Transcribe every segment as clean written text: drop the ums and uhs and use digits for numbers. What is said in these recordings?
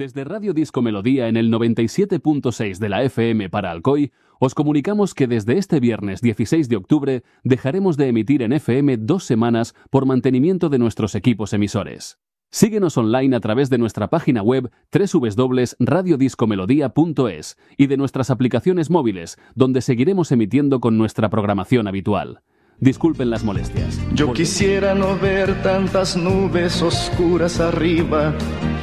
Desde Radio Disco Melodía en el 97.6 de la FM para Alcoy, os comunicamos que desde este viernes 16 de octubre dejaremos de emitir en FM 2 semanas por mantenimiento de nuestros equipos emisores. Síguenos online a través de nuestra página web www.radiodiscomelodía.es y de nuestras aplicaciones móviles, donde seguiremos emitiendo con nuestra programación habitual. Disculpen las molestias. Yo quisiera no ver tantas nubes oscuras arriba.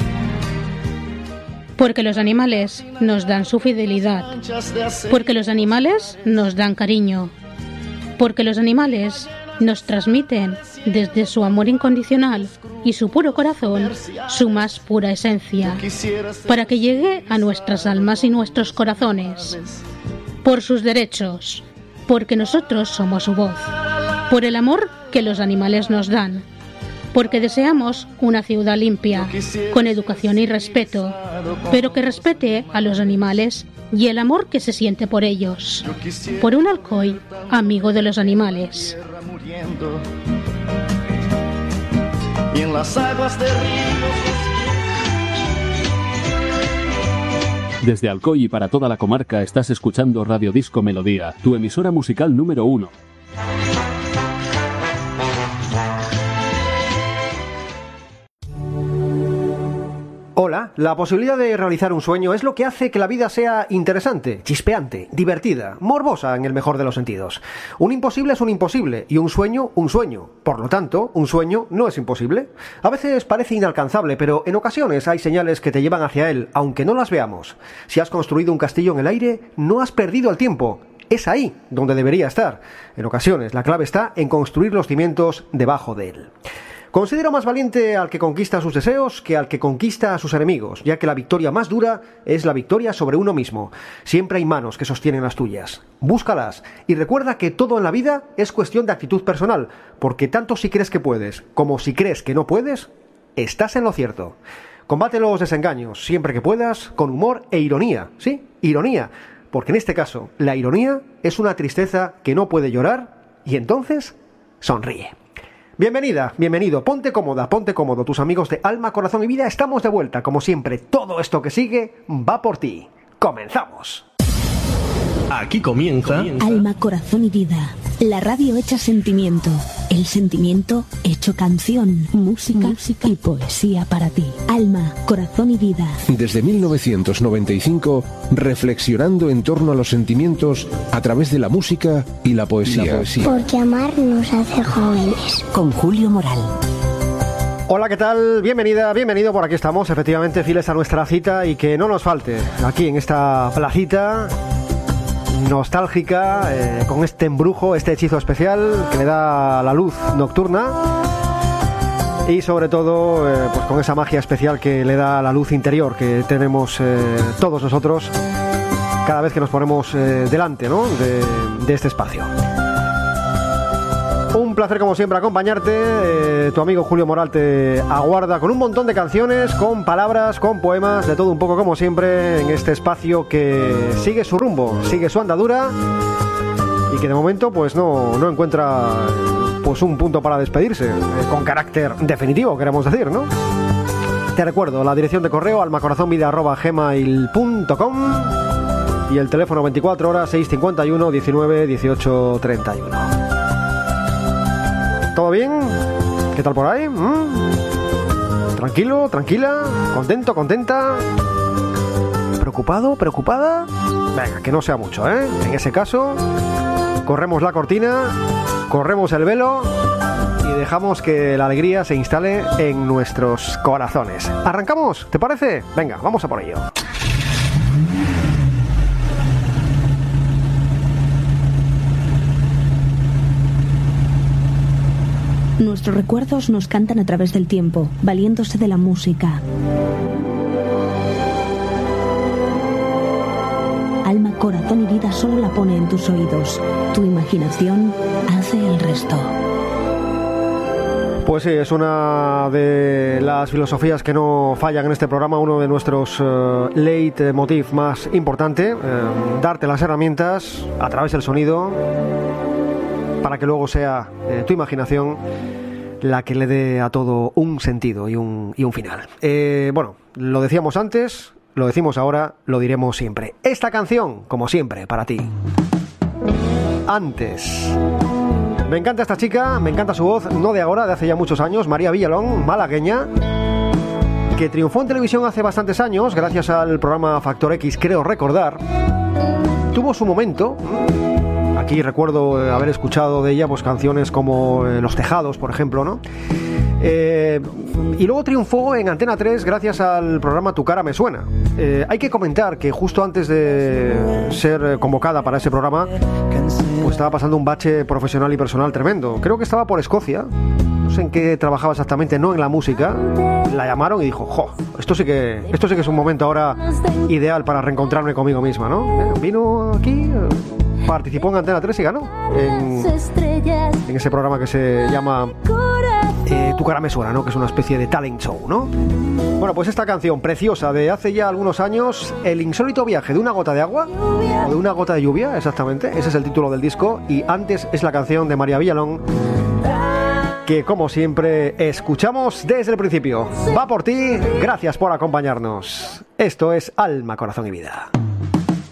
Porque los animales nos dan su fidelidad. Porque los animales nos dan cariño. Porque los animales nos transmiten desde su amor incondicional y su puro corazón su más pura esencia, para que llegue a nuestras almas y nuestros corazones. Por sus derechos, porque nosotros somos su voz. Por el amor que los animales nos dan. Porque deseamos una ciudad limpia, con educación y respeto, pero que respete a los animales y el amor que se siente por ellos. Por un Alcoy, amigo de los animales. Y en las aguas de ríos. Desde Alcoy y para toda la comarca estás escuchando Radio Disco Melodía, tu emisora musical número 1. Hola, la posibilidad de realizar un sueño es lo que hace que la vida sea interesante, chispeante, divertida, morbosa en el mejor de los sentidos. Un imposible es un imposible y un sueño, un sueño. Por lo tanto, un sueño no es imposible. A veces parece inalcanzable, pero en ocasiones hay señales que te llevan hacia él, aunque no las veamos. Si has construido un castillo en el aire, no has perdido el tiempo. Es ahí donde debería estar. En ocasiones, la clave está en construir los cimientos debajo de él. Considero más valiente al que conquista sus deseos que al que conquista a sus enemigos, ya que la victoria más dura es la victoria sobre uno mismo. Siempre hay manos que sostienen las tuyas. Búscalas y recuerda que todo en la vida es cuestión de actitud personal, porque tanto si crees que puedes como si crees que no puedes, estás en lo cierto. Combate los desengaños siempre que puedas, con humor e ironía. Sí, ironía, porque en este caso la ironía es una tristeza que no puede llorar y entonces sonríe. Bienvenida, bienvenido, ponte cómoda, ponte cómodo, tus amigos de Alma, Corazón y Vida, estamos de vuelta, como siempre, todo esto que sigue va por ti. ¡Comenzamos! Aquí comienza Alma, Corazón y Vida, la radio hecha sentimiento, el sentimiento hecho canción, música y poesía para ti. Alma, Corazón y Vida. Desde 1995, reflexionando en torno a los sentimientos a través de la música y la poesía. Porque amar nos hace jóvenes. Con Julio Moral. Hola, ¿qué tal? Bienvenida, bienvenido, por aquí estamos, efectivamente, fieles a nuestra cita y que no nos falte aquí en esta placita nostálgica, con este embrujo, este hechizo especial que le da la luz nocturna y sobre todo pues con esa magia especial que le da la luz interior que tenemos todos nosotros cada vez que nos ponemos delante, ¿no? de este espacio. Un placer como siempre acompañarte, tu amigo Julio Moral te aguarda con un montón de canciones, con palabras, con poemas, de todo un poco como siempre en este espacio que sigue su rumbo, sigue su andadura y que de momento pues no encuentra pues un punto para despedirse, con carácter definitivo queremos decir, ¿no? Te recuerdo la dirección de correo almacorazonvida@gmail.com y el teléfono 24 horas 651 19 18 31. ¿Todo bien? ¿Qué tal por ahí? ¿Tranquilo? ¿Tranquila? ¿Contento? ¿Contenta? ¿Preocupado? ¿Preocupada? Venga, que no sea mucho, ¿eh? En ese caso, corremos la cortina, corremos el velo y dejamos que la alegría se instale en nuestros corazones. ¿Arrancamos? ¿Te parece? Venga, vamos a por ello. Nuestros recuerdos nos cantan a través del tiempo, valiéndose de la música. Alma, Corazón y Vida solo la pone en tus oídos. Tu imaginación hace el resto. Pues sí, es una de las filosofías que no fallan en este programa, uno de nuestros leitmotiv más importante, darte las herramientas a través del sonido para que luego sea tu imaginación la que le dé a todo un sentido y un final. Bueno, lo decíamos antes, lo decimos ahora, lo diremos siempre. Esta canción, como siempre, para ti. Antes. Me encanta esta chica, me encanta su voz, no de ahora, de hace ya muchos años, María Villalón, malagueña, que triunfó en televisión hace bastantes años, gracias al programa Factor X, creo recordar. Tuvo su momento. Aquí recuerdo haber escuchado de ella pues canciones como Los Tejados, por ejemplo, ¿no? Y luego triunfó en Antena 3 gracias al programa Tu Cara Me Suena. Hay que comentar que justo antes de ser convocada para ese programa, pues estaba pasando un bache profesional y personal tremendo. Creo que estaba por Escocia, no sé en qué trabajaba exactamente, no en la música. La llamaron y dijo, jo, esto sí que es un momento ahora ideal para reencontrarme conmigo misma, ¿no? Vino aquí, participó en Antena 3 y ganó en ese programa que se llama Tu Cara Me Suena, ¿no? Que es una especie de talent show, ¿no? Bueno, pues esta canción preciosa de hace ya algunos años, El insólito viaje de una gota de agua, o de una gota de lluvia, exactamente, ese es el título del disco, y antes es la canción de María Villalón, que como siempre escuchamos desde el principio. Va por ti, gracias por acompañarnos. Esto es Alma, Corazón y Vida.